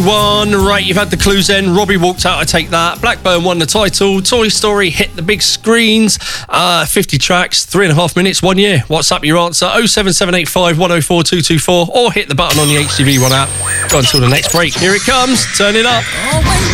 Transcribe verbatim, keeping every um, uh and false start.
One, right, you've had the clues then. Robbie walked out, I take that. Blackburn won the title. Toy Story hit the big screens. Uh, fifty tracks, three and a half minutes, one year. WhatsApp your answer, oh seven seven eight five, one oh four two two four, or hit the button on the H T V One app. Go until the next break. Here it comes. Turn it up.